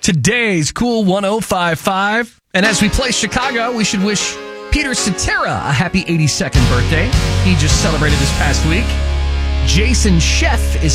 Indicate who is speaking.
Speaker 1: today's Cool 105.5. And as we play Chicago, we should wish Peter Cetera a happy 82nd birthday. He just celebrated this past week. Jason Sheff is